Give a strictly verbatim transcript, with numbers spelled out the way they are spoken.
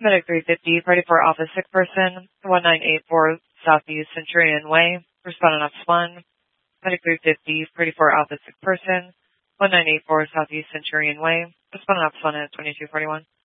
Medic three fifty, party for office sick person, one nine eight four Southeast Centurion Way, respondent office one. Medic three fifty, party for office sick person, one nine eight four Southeast Centurion Way, respondent office one at twenty-two forty-one.